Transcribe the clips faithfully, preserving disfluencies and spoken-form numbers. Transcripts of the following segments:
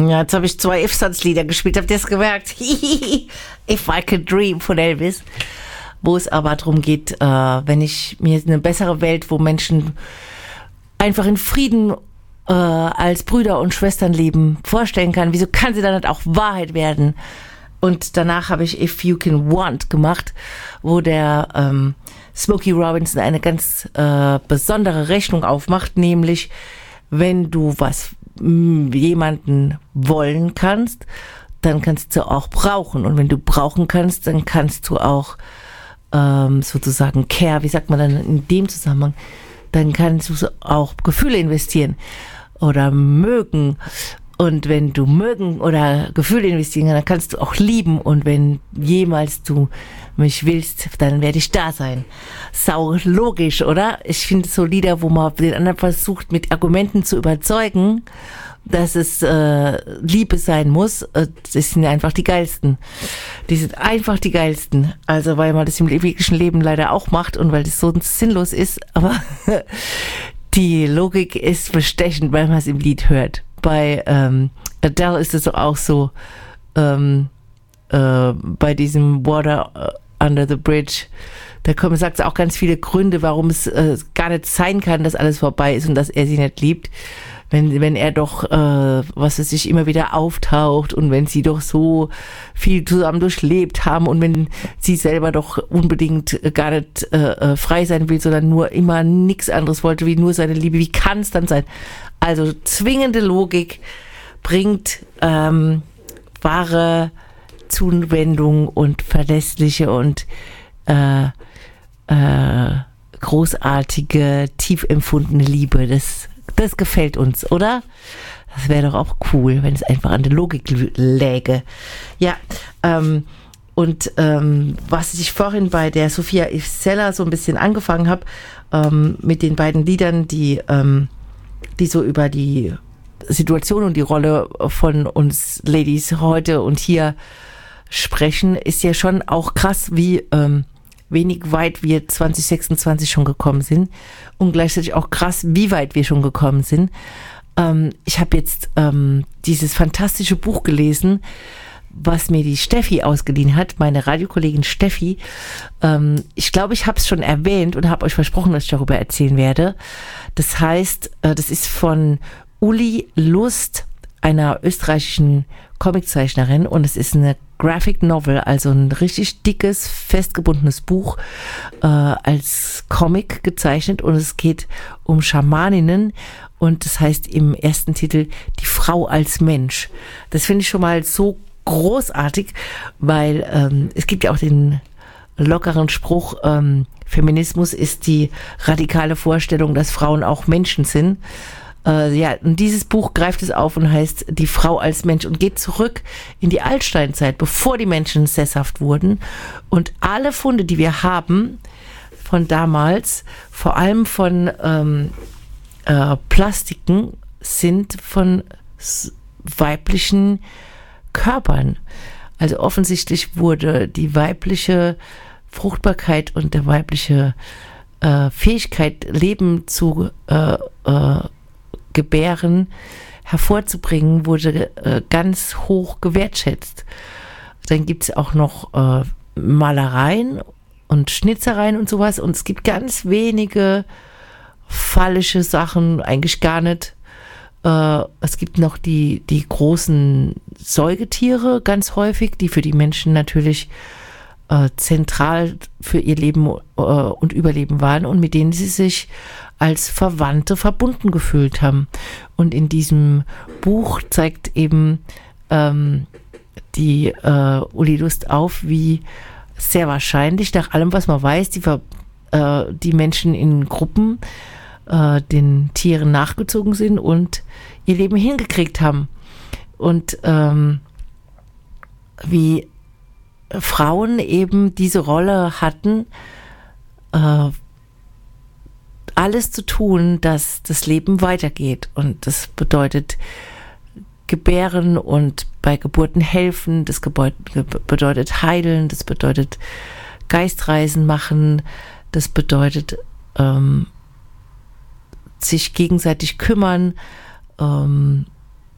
Ja, jetzt habe ich zwei If-Songs-Lieder gespielt, habt ihr es gemerkt? If I Could Dream von Elvis. Wo es aber darum geht, äh, wenn ich mir eine bessere Welt, wo Menschen einfach in Frieden äh, als Brüder und Schwestern leben, vorstellen kann, wieso kann sie dann nicht auch Wahrheit werden? Und danach habe ich If You Can Want gemacht, wo der ähm, Smokey Robinson eine ganz äh, besondere Rechnung aufmacht, nämlich wenn du was mh, jemanden wollen kannst, dann kannst du auch brauchen. Und wenn du brauchen kannst, dann kannst du auch ähm, sozusagen care, wie sagt man dann in dem Zusammenhang, dann kannst du auch Gefühle investieren oder mögen. Und wenn du mögen oder Gefühle investieren kannst, dann kannst du auch lieben. Und wenn jemals du mich willst, dann werde ich da sein. Sau logisch, oder? Ich finde so Lieder, wo man den anderen versucht, mit Argumenten zu überzeugen, dass es äh, Liebe sein muss, äh, das sind einfach die geilsten. Die sind einfach die geilsten. Also weil man das im wirklichen Leben leider auch macht und weil das so sinnlos ist. Aber die Logik ist bestechend, weil man es im Lied hört. Bei ähm, Adele ist es auch so, ähm, äh, bei diesem Water Under the Bridge, da kommen, sagt es auch ganz viele Gründe, warum es äh, gar nicht sein kann, dass alles vorbei ist und dass er sie nicht liebt. Wenn, wenn er doch, äh, was es sich immer wieder auftaucht und wenn sie doch so viel zusammen durchlebt haben und wenn sie selber doch unbedingt gar nicht äh, frei sein will, sondern nur immer nichts anderes wollte, wie nur seine Liebe, wie kann es dann sein? Also zwingende Logik bringt ähm, wahre Zuwendung und verlässliche und äh, äh, großartige, tief empfundene Liebe. Das, das gefällt uns, oder? Das wäre doch auch cool, wenn es einfach an der Logik läge. Ja, ähm, und ähm, was ich vorhin bei der Sophia Ifsella so ein bisschen angefangen habe, ähm, mit den beiden Liedern, die ähm, die so über die Situation und die Rolle von uns Ladies heute und hier sprechen, ist ja schon auch krass, wie ähm, wenig weit wir zwanzig sechsundzwanzig schon gekommen sind und gleichzeitig auch krass, wie weit wir schon gekommen sind. Ähm, ich habe jetzt ähm, dieses fantastische Buch gelesen, was mir die Steffi ausgeliehen hat, meine Radiokollegin Steffi. Ähm, ich glaube, ich habe es schon erwähnt und habe euch versprochen, dass ich darüber erzählen werde. Das heißt, äh, das ist von Uli Lust, einer österreichischen Comiczeichnerin, und es ist eine Graphic Novel, also ein richtig dickes, festgebundenes Buch äh, als Comic gezeichnet, und es geht um Schamaninnen und das heißt im ersten Titel Die Frau als Mensch. Das finde ich schon mal so großartig, weil ähm, es gibt ja auch den lockeren Spruch, ähm, Feminismus ist die radikale Vorstellung, dass Frauen auch Menschen sind. Äh, ja, und dieses Buch greift es auf und heißt Die Frau als Mensch und geht zurück in die Altsteinzeit, bevor die Menschen sesshaft wurden. Und alle Funde, die wir haben von damals, vor allem von ähm, äh, Plastiken, sind von s- weiblichen Körpern. Also offensichtlich wurde die weibliche Fruchtbarkeit und der weibliche äh, Fähigkeit, Leben zu äh, äh, gebären, hervorzubringen, wurde äh, ganz hoch gewertschätzt. Dann gibt es auch noch äh, Malereien und Schnitzereien und sowas, und es gibt ganz wenige phallische Sachen, eigentlich gar nicht. Äh, es gibt noch die, die großen Säugetiere ganz häufig, die für die Menschen natürlich äh, zentral für ihr Leben äh, und Überleben waren und mit denen sie sich als Verwandte verbunden gefühlt haben. Und in diesem Buch zeigt eben ähm, die äh, Uli Lust auf, wie sehr wahrscheinlich, nach allem, was man weiß, die, äh, die Menschen in Gruppen äh, den Tieren nachgezogen sind und ihr Leben hingekriegt haben. Und ähm, wie Frauen eben diese Rolle hatten, äh, alles zu tun, dass das Leben weitergeht. Und das bedeutet gebären und bei Geburten helfen, das bedeutet heilen, das bedeutet Geistreisen machen, das bedeutet ähm, sich gegenseitig kümmern, ähm,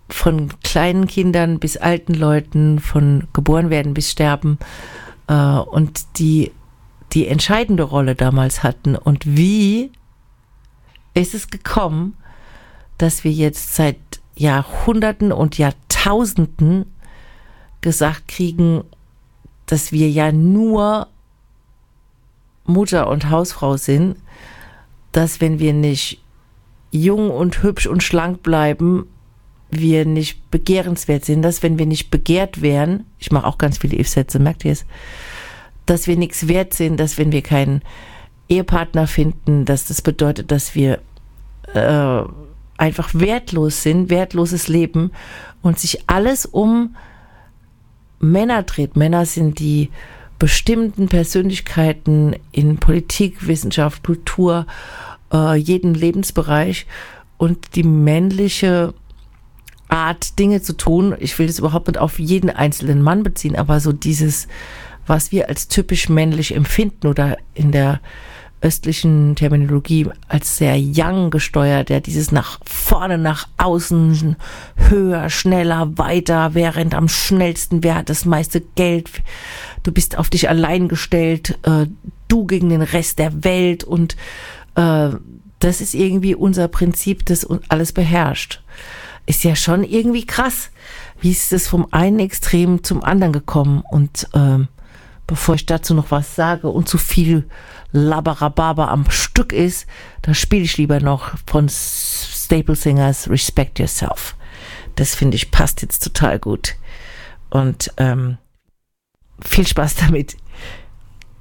von kleinen Kindern bis alten Leuten, von geboren werden bis sterben, äh, und die die entscheidende Rolle damals hatten. Und wie ist es gekommen, dass wir jetzt seit Jahrhunderten und Jahrtausenden gesagt kriegen, dass wir ja nur Mutter und Hausfrau sind, dass wenn wir nicht jung und hübsch und schlank bleiben, wir nicht begehrenswert sind, dass wenn wir nicht begehrt wären, ich mache auch ganz viele If-Sätze, merkt ihr es, dass wir nichts wert sind, dass wenn wir keinen Ehepartner finden, dass das bedeutet, dass wir äh, einfach wertlos sind, wertloses Leben und sich alles um Männer dreht. Männer sind die bestimmten Persönlichkeiten in Politik, Wissenschaft, Kultur, äh, jeden Lebensbereich, und die männliche Art, Dinge zu tun, ich will das überhaupt nicht auf jeden einzelnen Mann beziehen, aber so dieses, was wir als typisch männlich empfinden oder in der östlichen Terminologie als sehr young gesteuert, ja, dieses nach vorne, nach außen, höher, schneller, weiter, wer rennt am schnellsten, wer hat das meiste Geld, du bist auf dich allein gestellt, äh, du gegen den Rest der Welt, und äh, das ist irgendwie unser Prinzip, das alles beherrscht. Ist ja schon irgendwie krass, wie ist es vom einen Extrem zum anderen gekommen, und äh, bevor ich dazu noch was sage und zu viel Labarababa am Stück ist, da spiele ich lieber noch von Staple Singers Respect Yourself. Das finde ich passt jetzt total gut. Und ähm, viel Spaß damit.